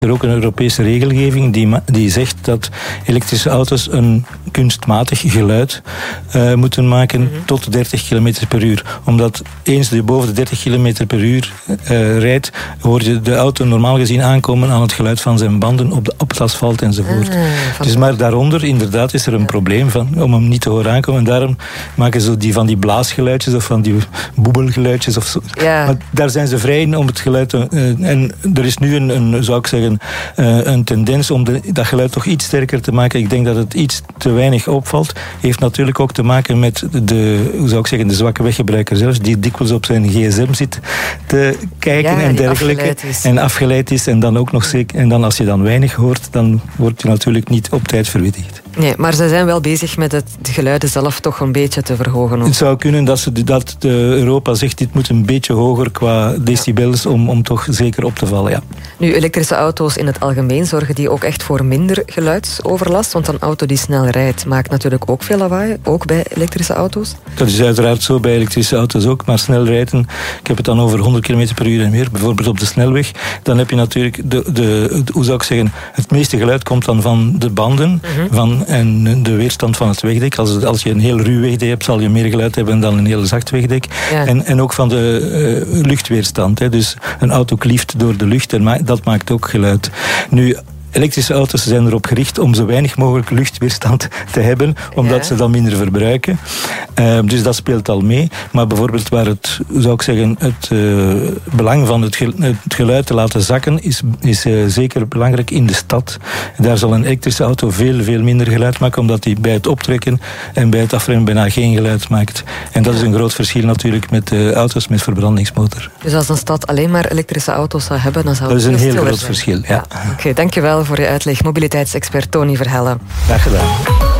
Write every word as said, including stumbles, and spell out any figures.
Er is ook een Europese regelgeving die, die zegt dat elektrische auto's een kunstmatig geluid uh, moeten maken mm-hmm. tot dertig kilometer per uur. Omdat eens je boven de dertig kilometer per uur uh, rijdt, hoor je de auto normaal gezien aankomen aan het geluid van zijn banden op, de, op het asfalt enzovoort. Ah, dus maar daaronder inderdaad is er een probleem van, om hem niet te horen aankomen. En daarom maken ze die van die blaasgeluidjes of van die boebelgeluidjes of zo. Ja. Maar daar zijn ze vrij in om het geluid te... Uh, en er is nu een, een zou ik zeggen, Uh, een tendens om de, dat geluid toch iets sterker te maken. Ik denk dat het iets te weinig opvalt. Heeft natuurlijk ook te maken met de, hoe zou ik zeggen, de zwakke weggebruiker zelfs, die dikwijls op zijn gsm zit te kijken ja, en dergelijke. Afgeleid en afgeleid is. En dan ook nog zeker. En dan als je dan weinig hoort, dan wordt je natuurlijk niet op tijd verwittigd. Nee, maar ze zijn wel bezig met het geluiden zelf toch een beetje te verhogen. Ook. Het zou kunnen dat, ze, dat de Europa zegt, dit moet een beetje hoger qua decibels, ja. om, om toch zeker op te vallen. Ja. Nu, elektrische auto's in het algemeen zorgen die ook echt voor minder geluidsoverlast, want een auto die snel rijdt maakt natuurlijk ook veel lawaai, ook bij elektrische auto's. Dat is uiteraard zo bij elektrische auto's ook, maar snel rijden, ik heb het dan over honderd kilometer per uur en meer, bijvoorbeeld op de snelweg, dan heb je natuurlijk, de, de, de, hoe zou ik zeggen, het meeste geluid komt dan van de banden, mm-hmm. van en de weerstand van het wegdek. Als, als je een heel ruw wegdek hebt, zal je meer geluid hebben dan een heel zacht wegdek. Ja. En, en ook van de uh, luchtweerstand. Hè. Dus een auto klieft door de lucht en ma- dat maakt ook geluid. Nu, elektrische auto's zijn erop gericht om zo weinig mogelijk luchtweerstand te hebben, omdat ja. ze dan minder verbruiken. Uh, dus dat speelt al mee. Maar bijvoorbeeld waar het, zou ik zeggen, het uh, belang van het, gel- het geluid te laten zakken, is, is uh, zeker belangrijk in de stad. Daar zal een elektrische auto veel, veel minder geluid maken, omdat die bij het optrekken en bij het afremmen bijna geen geluid maakt. En dat is een groot verschil natuurlijk met uh, auto's met verbrandingsmotor. Dus als een stad alleen maar elektrische auto's zou hebben, dan zou het dat is een heel groot zijn. verschil, ja. ja. Oké, okay, dankjewel voor je uitleg. Mobiliteitsexpert Tony Verhelle. Graag gedaan.